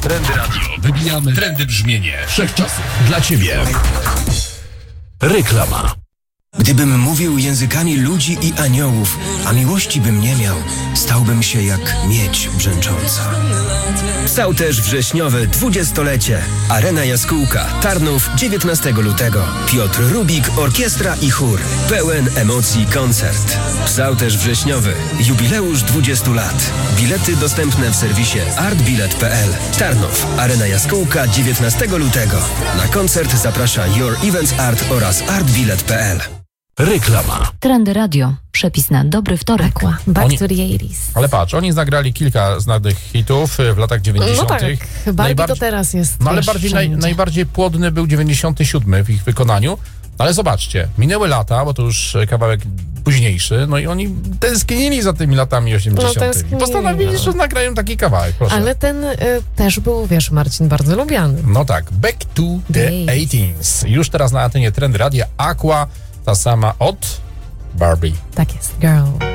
Trendy Radio. Wybijamy trendy brzmienie wszechczasów. Dla Ciebie. Reklama. Gdybym mówił językami ludzi i aniołów, a miłości bym nie miał, stałbym się jak miedź brzęcząca. Psałterz wrześniowy 20-lecie. Arena Jaskółka, Tarnów, 19 lutego. Piotr Rubik, orkiestra i chór. Pełen emocji koncert. Psałterz wrześniowy. Jubileusz 20 lat. Bilety dostępne w serwisie artbilet.pl. Tarnów, Arena Jaskółka, 19 lutego. Na koncert zaprasza Your Events Art oraz artbilet.pl. Reklama. Trendy Radio. Przepis na dobry wtorek. Back to the 80s. Ale patrz, oni zagrali kilka znanych hitów w latach 90. No tak, Barbie to teraz jest. No ale wiesz, najbardziej płodny był 97 w ich wykonaniu. Ale zobaczcie, minęły lata, bo to już kawałek późniejszy, no i oni tęsknili za tymi latami 80. Postanowili, że nagrają taki kawałek, proszę. Ale ten też był, wiesz, Marcin, bardzo lubiany. No tak, Back to the 80s. Już teraz na antenie Trendy Radia Aqua, ta sama od Barbie. Tak jest, Girl.